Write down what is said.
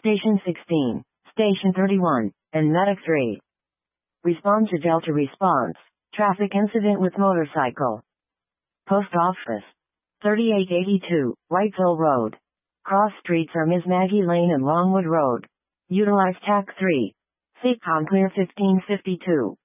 Station 16, Station 31, and Medic 3. Respond to Delta response. Traffic incident with motorcycle. Post Office. 3882, Whiteville Road. Cross streets are Ms. Maggie Lane and Longwood Road. Utilize TAC 3. Seat clear 1552.